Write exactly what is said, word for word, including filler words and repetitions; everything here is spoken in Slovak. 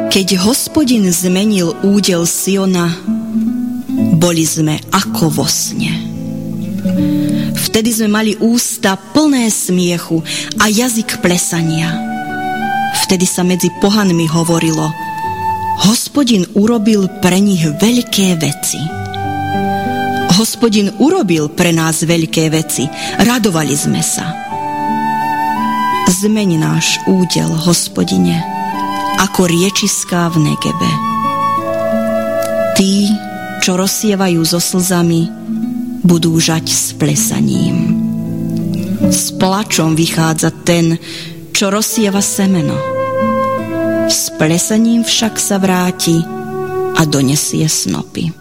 Keď Hospodin zmenil údel Siona, boli sme ako vo sne. Vtedy sme mali ústa plné smiechu a jazyk plesania. Vtedy sa medzi pohanmi hovorilo: Hospodin urobil pre nich veľké veci. Hospodin urobil pre nás veľké veci, radovali sme sa. Zmeň náš údel, Hospodine, ako riečiská v Negebe. Tí, čo rozsievajú so slzami, budú žať s plesaním. S plačom vychádza ten, čo rozsieva semeno. S plesaním však sa vráti a donesie snopy.